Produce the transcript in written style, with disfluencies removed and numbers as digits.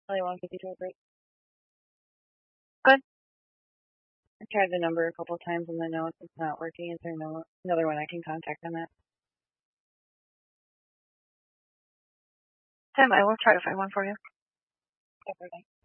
Only 152 at break. Good. I tried the number a couple times and the note it's not working. Is there another one I can contact on that? Tim, I will try to find one for you. Everything.